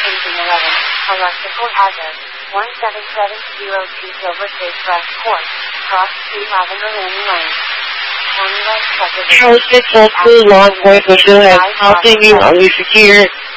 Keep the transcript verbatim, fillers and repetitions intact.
Engine eleven, electrical address, one seven seven zero two Silver State West Court, Cross Street, Lavender Lane. Charles six one two, law enforcement still has housing you. Are we secure?